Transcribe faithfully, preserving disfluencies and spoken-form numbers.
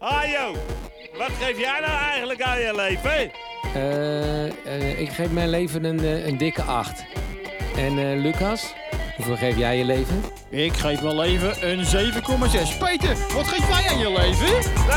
Hajo, wat geef jij nou eigenlijk aan je leven? Uh, uh, ik geef mijn leven een, uh, een dikke acht. En uh, Lucas, hoeveel geef jij je leven? Ik geef mijn leven een zeven komma zes. Peter, wat geef jij aan je leven?